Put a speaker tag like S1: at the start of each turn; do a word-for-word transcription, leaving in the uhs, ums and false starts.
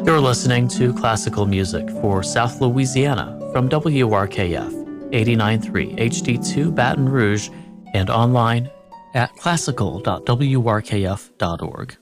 S1: You're listening to classical music for South Louisiana from W R K F eighty-nine point three H D two Baton Rouge and online at classical dot w r k f dot org.